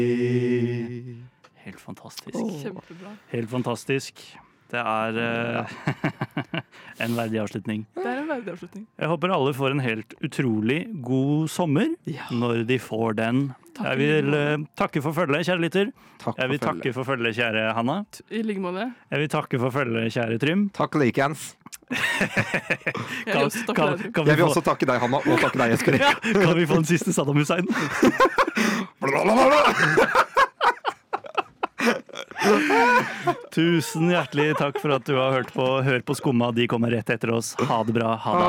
Helt fantastisk. Kjempebra. Helt fantastisk. Det en verdig avslutning. Det en verdig avslutning. Jeg håper alle får en helt utrolig god sommer når de får den. Jeg vil takke for følget, kjære lytter. Jeg vil takke for følget, kjære Hanna. I like måte. Jeg vil takke for følget, kjære Trym. Takk likens. Jeg vil også takke deg, Trym. Jeg vil også takke deg, Hanna, og takke deg, Jesper. Kan vi få en siste Saddam Hussein? Tusen hjertelig takk for at du har hørt på Hør på Skumma. De kommer rett etter oss. Ha det bra. Ha det.